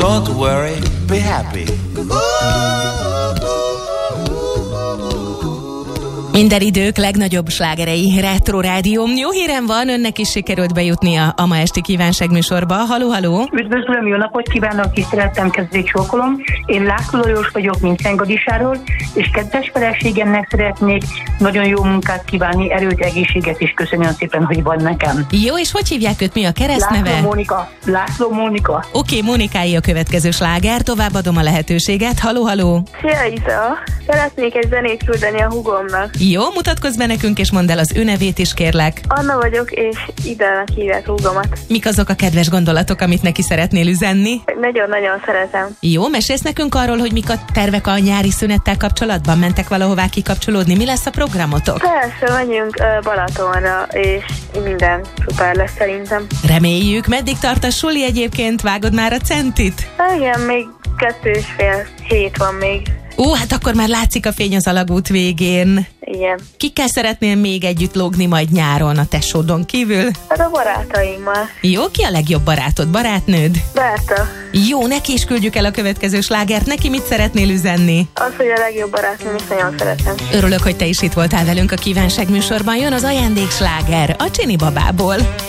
Don't worry, be happy. Minden idők legnagyobb slágerei, Retro Rádió. Jó hírem van, önnek is sikerült bejutnia a ma esti kívánságműsorba. Halló, halló! Üdvözlöm, jó napot kívánok, tisztelettem, kezdődik csókolom. Én László Lajos vagyok, mint Szentgadisáról, és kedves feleségemnek szeretnék nagyon jó munkát kívánni, erőt, egészséget, és köszönöm szépen, hogy van nekem. Jó, és hogy hívják őt, mi a keresztneve? László Mónika. Oké, Mónikái a következő sláger, továbbadom a lehetőséget. Halló, halló! Szia, Iza! Szeretnék egy zenét küldeni a hugomnak. Jó, mutatkozz be nekünk, és mondd el az ő nevét is, kérlek. Anna vagyok, és Idának hívják hugomat. Mik azok a kedves gondolatok, amit neki szeretnél üzenni? Nagyon-nagyon szeretem. Jó, mesélsz nekünk arról, hogy mik a tervek a nyári szünettel kapcsolatban? Mentek valahová kikapcsolódni? Mi lesz a programotok? Persze, megyünk Balatonra, és minden szuper lesz szerintem. Reméljük. Meddig tart a suli egyébként? Vágod már a centit? Igen, még 2,5 hét van még. Hát akkor már látszik a fény az alagút végén. Igen. Kikkel szeretnél még együtt lógni majd nyáron a tesódon kívül? Hát a barátaimmal. Jó, ki a legjobb barátod, barátnőd? Berta. Jó, neki is küldjük el a következő slágert. Neki mit szeretnél üzenni? Az, hogy a legjobb barátnőm, is nagyon szeretem. Örülök, hogy te is itt voltál velünk a kívánságműsorban. Jön az ajándéksláger a Csini babából.